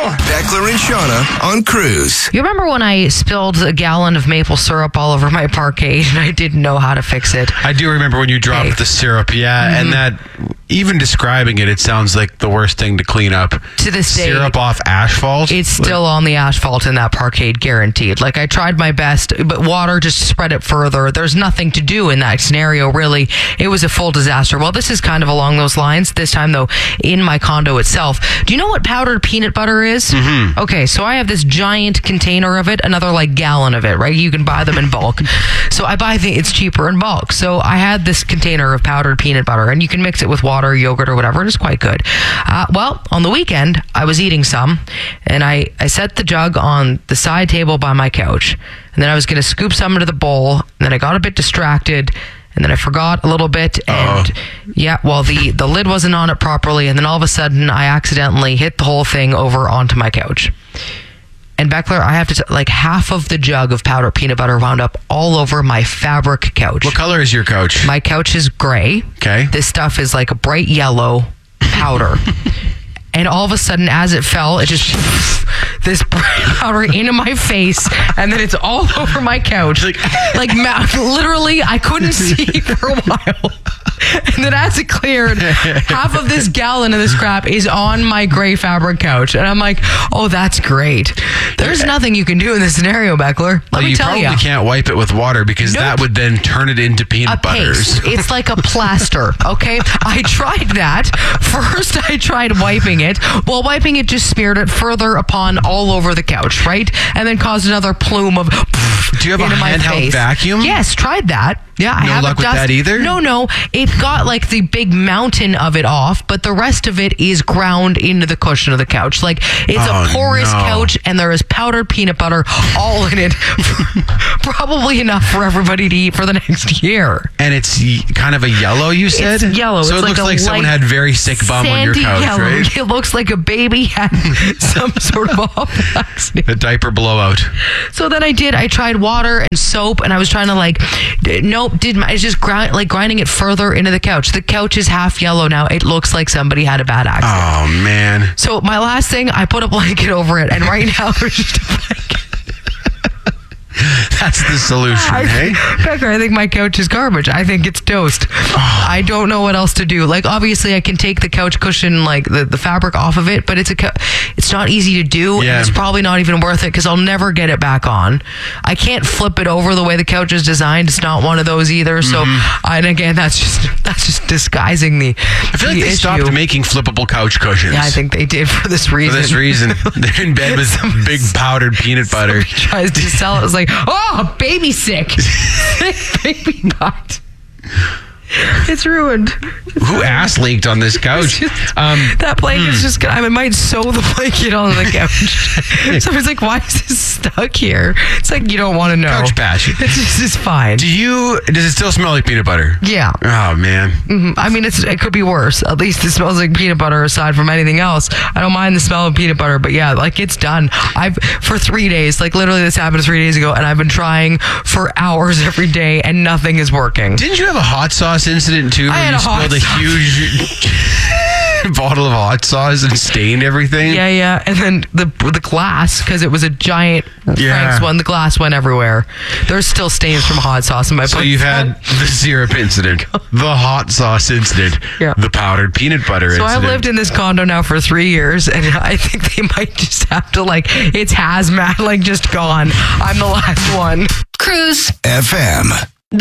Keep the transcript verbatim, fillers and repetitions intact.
Beckler and Shauna on Cruise. You remember when I spilled a gallon of maple syrup all over my parquet and I didn't know how to fix it? I do remember when you dropped Hey. the syrup, yeah, Mm-hmm. and that, even describing it, it sounds like the worst thing to clean up. To this day, Syrup off asphalt? it's still on the asphalt in that parquet, guaranteed. Like, I tried my best, but water just spread it further. There's nothing to do in that scenario, really. It was a full disaster. Well, this is kind of along those lines. This time, though, in my condo itself. Do you know what powdered peanut butter is? Mm-hmm. Okay, so I have this giant container of it, another, like, gallon of it, right? You can buy them in bulk. So I buy the, it's cheaper in bulk. So I had this container of powdered peanut butter, and you can mix it with water, yogurt, or whatever. It's quite good. Uh, well, on the weekend, I was eating some, and I, I set the jug on the side table by my couch, and then I was going to scoop some into the bowl, and then I got a bit distracted, and then I forgot a little bit, and Uh-oh. yeah, well, the, the lid wasn't on it properly, and then all of a sudden, I accidentally hit the whole thing over onto my couch. And Beckler, I have to, t- like, half of the jug of powdered peanut butter wound up all over my fabric couch. What color is your couch? My couch is gray. Okay. This stuff is like a bright yellow powder. And all of a sudden, as it fell, it just this bright powder into my face, and then it's all over my couch. Like, like ma- literally, I couldn't see for a while. And then as it cleared, half of this gallon of this crap is on my gray fabric couch. And I'm like, oh, that's great. There's nothing you can do in this scenario, Beckler. Let well, me you tell probably you. can't wipe it with water because Nope. that would then turn it into peanut a butters. paste. It's like a plaster, okay? I tried that. First, I tried wiping it. Well, wiping it just smeared it further upon all over the couch, right? And then caused another plume of Do you have a into my handheld face. vacuum? Yes, tried that. Yeah, I No have luck a with dust- that either? No, no. It got like the big mountain of it off, but the rest of it is ground into the cushion of the couch. Like, it's Oh, a porous no. couch, and there is powdered peanut butter all in it. Probably enough for everybody to eat for the next year. And it's y- kind of a yellow, you said? It's yellow. So It's it like looks a like someone light had very sick bum on your sandy couch, yellow. right? It looks like a baby had some sort of a accident. A diaper blowout. So then I did. I tried water and soap, and I was trying to like, d- nope, did my, I was just grind, like grinding it further into the couch. The couch is half yellow now. It looks like somebody had a bad accident. Oh, man. So my last thing, I put a blanket over it, and right now there's just a blanket. That's the solution, I, hey? Becker, I think my couch is garbage. I think it's toast. I don't know what else to do. Like, obviously, I can take the couch cushion, like the, the fabric off of it, but it's a co- it's not easy to do, Yeah. and it's probably not even worth it because I'll never get it back on. I can't flip it over the way the couch is designed. It's not one of those either. So, and again, that's just that's just disguising the. I feel like the they issue. stopped making flippable couch cushions. Yeah, I think they did for this For reason. this reason. They're in bed with big powdered peanut butter. Somebody tries to sell it. It's like, oh, baby sick. Baby butt. It's ruined. Who ass leaked on this couch? Um, That blanket's just gonna, I mean, might sew the blanket on the couch. Somebody's like, why is this stuck here? It's like, you don't want to know. couch patch. It's just, it's fine. Do you, does it still smell like peanut butter? Yeah. Oh, man. Mhm. I mean, it's it could be worse. At least it smells like peanut butter aside from anything else. I don't mind the smell of peanut butter, but yeah, like it's done. I've, for three days, like literally this happened three days ago, and I've been trying for hours every day, and nothing is working. Didn't you have a hot sauce incident, too? I where had you a hot spilled a sauce. huge bottle of hot sauce and stained everything? Yeah, yeah. And then the the glass, because it was a giant Yeah. Frank's one, the glass went everywhere. There's still stains from hot sauce in my So place. you've had the syrup incident, the hot sauce incident, Yeah. the powdered peanut butter So incident. I've lived in this condo now for three years, and I think they might just have to, like, it's hazmat, like, just gone. I'm the last one. Cruise F M.